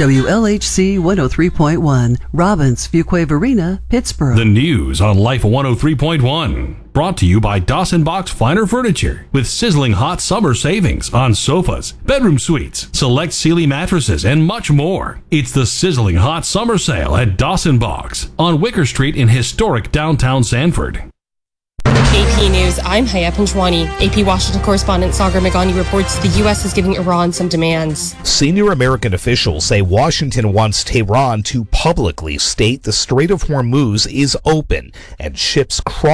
WLHC 103.1, Robbins, Fuquay Arena, Pittsburgh. The news on Life 103.1. Brought to you by Dawson Box Finer Furniture with sizzling hot summer savings on sofas, bedroom suites, select Sealy mattresses, and much more. It's the sizzling hot summer sale at Dawson Box on Wicker Street in historic downtown Sanford. AP News, I'm Haya Panjwani. AP Washington correspondent Sagar Meghani reports the U.S. is giving Iran some demands. Senior American officials say Washington wants Tehran to publicly state the Strait of Hormuz is open and ships cross